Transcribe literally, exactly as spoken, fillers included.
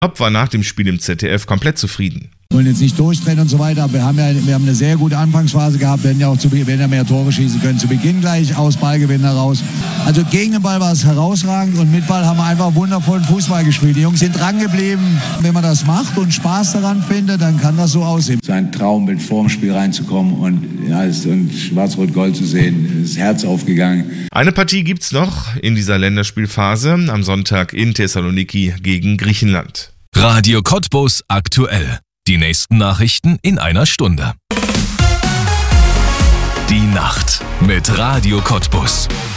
Klopp war nach dem Spiel im Z D F komplett zufrieden. Wir wollen jetzt nicht durchdrehen und so weiter, aber wir haben ja wir haben eine sehr gute Anfangsphase gehabt, wir hätten ja auch zu, wir hätten ja mehr Tore schießen können, zu Beginn gleich aus Ballgewinn heraus. Also gegen den Ball war es herausragend und mit Ball haben wir einfach wundervollen Fußball gespielt. Die Jungs sind dran geblieben. Wenn man das macht und Spaß daran findet, dann kann das so aussehen. So ein Traum, mit vorm Spiel reinzukommen und, ja, und Schwarz-Rot-Gold zu sehen, das Herz aufgegangen. Eine Partie gibt's noch in dieser Länderspielphase am Sonntag in Thessaloniki gegen Griechenland. Radio Cottbus aktuell. Die nächsten Nachrichten in einer Stunde. Die Nacht mit Radio Cottbus.